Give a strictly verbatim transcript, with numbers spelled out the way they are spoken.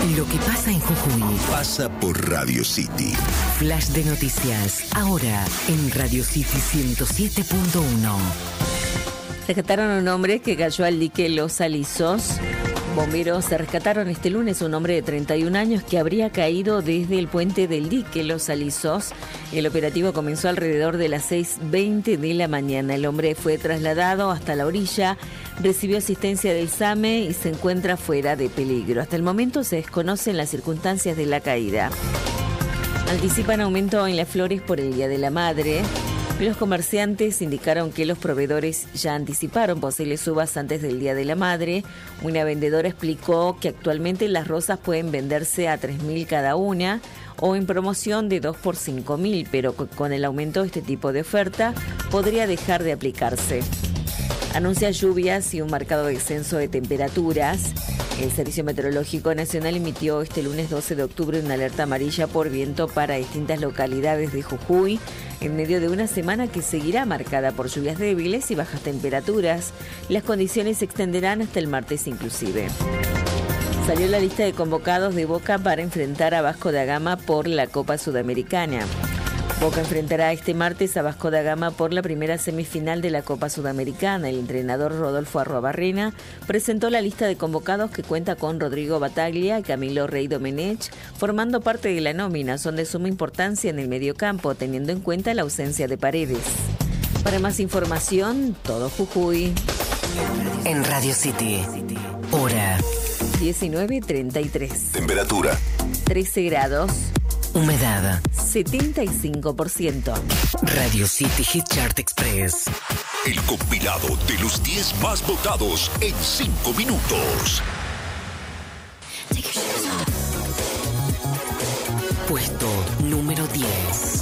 Lo que pasa en Jujuy pasa por Radio City. Flash de noticias, ahora en Radio City ciento siete punto uno. Rescataron a un hombre que cayó al dique Los Alisos. Bomberos rescataron este lunes a un hombre de treinta y un años que habría caído desde el puente del dique Los Alisos. El operativo comenzó alrededor de las seis veinte de la mañana. El hombre fue trasladado hasta la orilla, recibió asistencia del SAME y se encuentra fuera de peligro. Hasta el momento se desconocen las circunstancias de la caída. Anticipan aumento en las flores por el Día de la Madre. Los comerciantes indicaron que los proveedores ya anticiparon posibles subas antes del Día de la Madre. Una vendedora explicó que actualmente las rosas pueden venderse a tres mil cada una o en promoción de dos por cinco mil, pero con el aumento de este tipo de oferta podría dejar de aplicarse. Anuncia lluvias y un marcado descenso de temperaturas. El Servicio Meteorológico Nacional emitió este lunes doce de octubre una alerta amarilla por viento para distintas localidades de Jujuy, en medio de una semana que seguirá marcada por lluvias débiles y bajas temperaturas. Las condiciones se extenderán hasta el martes inclusive. Salió la lista de convocados de Boca para enfrentar a Vasco da Gama por la Copa Sudamericana. Boca enfrentará este martes a Vasco da Gama por la primera semifinal de la Copa Sudamericana. El entrenador Rodolfo Arruabarrena presentó la lista de convocados que cuenta con Rodrigo Bataglia y Camilo Rey Domenech, formando parte de la nómina. Son de suma importancia en el mediocampo, teniendo en cuenta la ausencia de Paredes. Para más información, todo Jujuy. En Radio City, hora diecinueve treinta y tres. Temperatura trece grados. Humedad setenta y cinco por ciento. Radio City Hit Chart Express. El compilado de los diez más votados en cinco minutos. Puesto número diez.